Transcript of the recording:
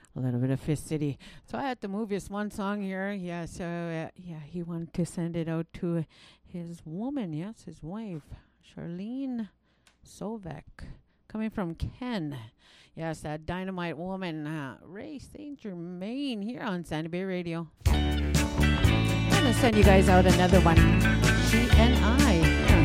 A little bit of Fist City. So I had to move this one song here. Yeah, so he wanted to send it out to his woman. Yes, his wife, Charlene Sovek, coming from Ken. Yes, that dynamite woman, Ray St. Germain, here on Sandy Bay Radio. I'm going to send you guys out another one. She and I.